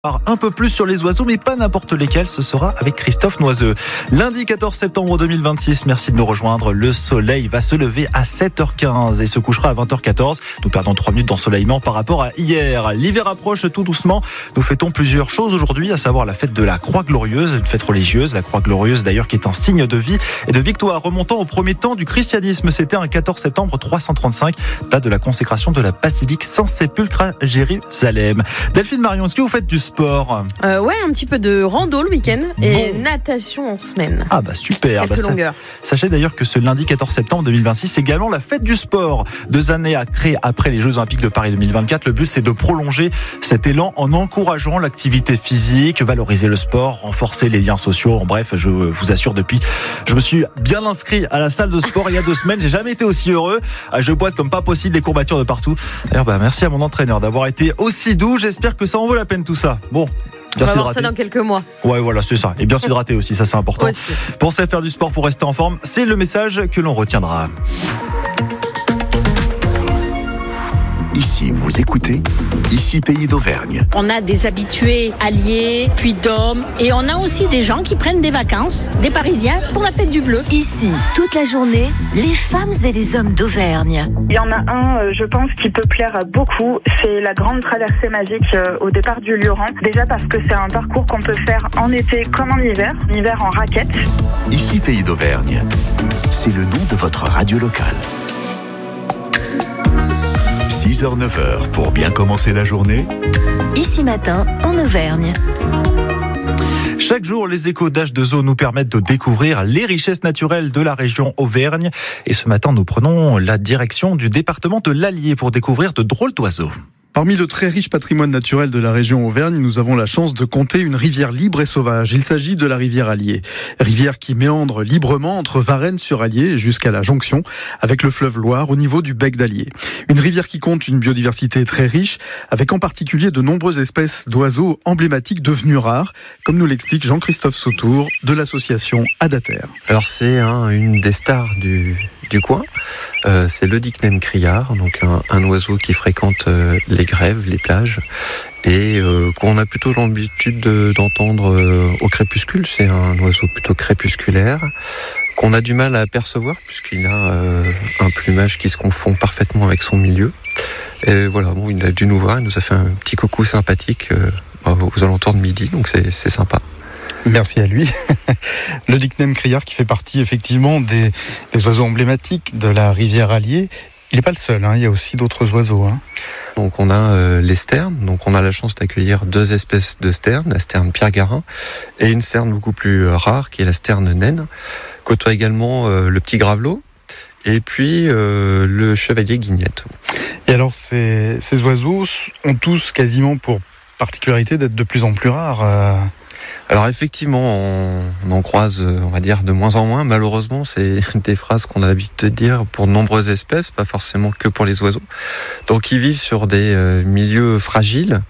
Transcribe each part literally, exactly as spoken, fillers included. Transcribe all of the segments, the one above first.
Un peu plus sur les oiseaux, mais pas n'importe lesquels, ce sera avec Christophe Noiseux. Lundi quatorze septembre deux mille vingt-six, merci de nous rejoindre. Le soleil va se lever à sept heures quinze et se couchera à vingt heures quatorze. Nous perdons trois minutes d'ensoleillement par rapport à hier. L'hiver approche tout doucement. Nous fêtons plusieurs choses aujourd'hui, à savoir la fête de la Croix Glorieuse, une fête religieuse. La Croix Glorieuse d'ailleurs qui est un signe de vie et de victoire remontant au premier temps du christianisme. C'était un quatorze septembre trois cent trente-cinq, date de la consécration de la basilique Saint-Sépulcre à Jérusalem. Delphine Marion, est-ce que vous faites du sport? euh, Ouais, un petit peu de rando le week-end et bon. Natation en semaine. Ah bah super. Quelques bah, longueurs. Sachez d'ailleurs que ce lundi quatorze septembre deux mille vingt-six, c'est également la fête du sport. Deux années à créer après les Jeux Olympiques de Paris deux mille vingt-quatre, le but c'est de prolonger cet élan en encourageant l'activité physique, valoriser le sport, renforcer les liens sociaux. En bref, je vous assure, depuis, je me suis bien inscrit à la salle de sport il y a deux semaines. J'ai jamais été aussi heureux. Je boite comme pas possible, des courbatures de partout. D'ailleurs, bah, merci à mon entraîneur d'avoir été aussi doux. J'espère que ça en vaut la peine tout ça. Bon. Bien On va voir ça dans quelques mois. Ouais, voilà, c'est ça. Et bien s'hydrater aussi, ça c'est important. Aussi. Pensez à faire du sport pour rester en forme, c'est le message que l'on retiendra. Ici, vous écoutez Ici Pays d'Auvergne. On a des habitués alliés, puis d'hommes, et on a aussi des gens qui prennent des vacances, des Parisiens, pour la fête du bleu. Ici, toute la journée, les femmes et les hommes d'Auvergne. Il y en a un, je pense, qui peut plaire à beaucoup, c'est la grande traversée magique au départ du Lioran. Déjà parce que c'est un parcours qu'on peut faire en été comme en hiver, en hiver en raquette. Ici Pays d'Auvergne, c'est le nom de votre radio locale. six heures neuf heures pour bien commencer la journée. Ici matin, en Auvergne. Chaque jour, les échos d'H deux O nous permettent de découvrir les richesses naturelles de la région Auvergne. Et ce matin, nous prenons la direction du département de l'Allier pour découvrir de drôles d'oiseaux. Parmi le très riche patrimoine naturel de la région Auvergne, nous avons la chance de compter une rivière libre et sauvage. Il s'agit de la rivière Allier. Rivière qui méandre librement entre Varennes-sur-Allier jusqu'à la jonction avec le fleuve Loire au niveau du bec d'Allier. Une rivière qui compte une biodiversité très riche, avec en particulier de nombreuses espèces d'oiseaux emblématiques devenues rares, comme nous l'explique Jean-Christophe Sautour de l'association Adater. Alors c'est hein, une des stars du... du coin, euh, c'est le Dicnem criard, donc un, un oiseau qui fréquente euh, les grèves, les plages, et euh, qu'on a plutôt l'habitude de, d'entendre euh, au crépuscule. C'est un oiseau plutôt crépusculaire, qu'on a du mal à apercevoir, puisqu'il a euh, un plumage qui se confond parfaitement avec son milieu. Et voilà, bon, il a dû nous voir, il nous a fait un petit coucou sympathique euh, aux alentours de midi, donc c'est, c'est sympa. Merci à lui. Le Dicnem criard qui fait partie effectivement des, des oiseaux emblématiques de la rivière Allier. Il n'est pas le seul, hein, il y a aussi d'autres oiseaux. Hein. Donc on a euh, les sternes, donc on a la chance d'accueillir deux espèces de sternes, la sterne pierre-garin et une sterne beaucoup plus euh, rare qui est la sterne naine. Côtoie également euh, le petit gravelot et puis euh, le chevalier guignette. Et alors ces, ces oiseaux ont tous quasiment pour particularité d'être de plus en plus rares. Euh... Alors effectivement, on, on en croise, on va dire, de moins en moins. Malheureusement, c'est des phrases qu'on a l'habitude de dire pour de nombreuses espèces, pas forcément que pour les oiseaux. Donc ils vivent sur des euh, milieux fragiles.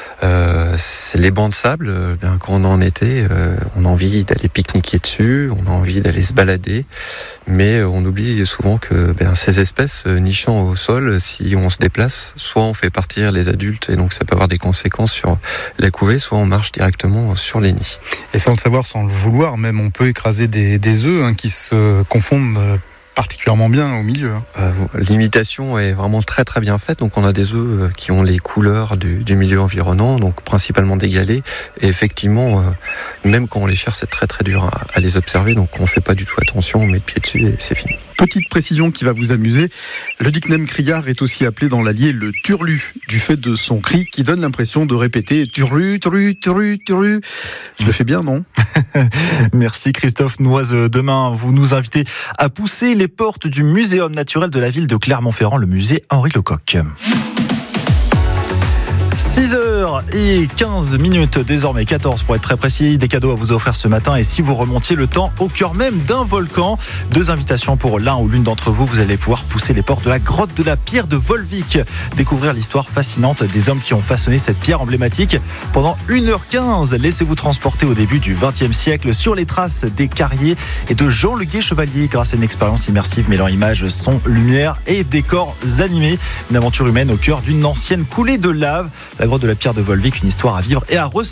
Euh, c'est les bancs de sable, euh, bien quand on est en été, euh, on a envie d'aller pique-niquer dessus, on a envie d'aller se balader, mais euh, on oublie souvent que ben, ces espèces euh, nichant au sol, si on se déplace, soit on fait partir les adultes et donc ça peut avoir des conséquences sur la couvée, soit on marche directement sur les nids. Et sans le savoir, sans le vouloir, même on peut écraser des, des œufs hein, qui se confondent euh, particulièrement bien au milieu. Euh, l'imitation est vraiment très très bien faite, donc on a des œufs qui ont les couleurs du, du milieu environnant, donc principalement des galets, et effectivement, euh, même quand on les cherche, c'est très très dur à, à les observer, donc on fait pas du tout attention, on met le pied dessus et c'est fini. Petite précision qui va vous amuser, le Dicnem criard est aussi appelé dans l'Allier le turlu, du fait de son cri qui donne l'impression de répéter turlu, turlu, turlu, turlu. Je le fais bien, non? Merci Christophe Noiseux. Demain, vous nous invitez à pousser les portes du Muséum naturel de la ville de Clermont-Ferrand, le musée Henri Lecoq. six heures quinze minutes, désormais quatorze pour être très précis, des cadeaux à vous offrir ce matin et si vous remontiez le temps au cœur même d'un volcan, deux invitations pour l'un ou l'une d'entre vous, vous allez pouvoir pousser les portes de la grotte de la pierre de Volvic, découvrir l'histoire fascinante des hommes qui ont façonné cette pierre emblématique pendant une heure quinze. Laissez-vous transporter au début du vingtième siècle sur les traces des Carriers et de Jean Le Guay Chevalier grâce à une expérience immersive mêlant images, son, lumière et décors animés, une aventure humaine au cœur d'une ancienne coulée de lave. la grotte de la Pierre de Volvic, une histoire à vivre et à ressentir.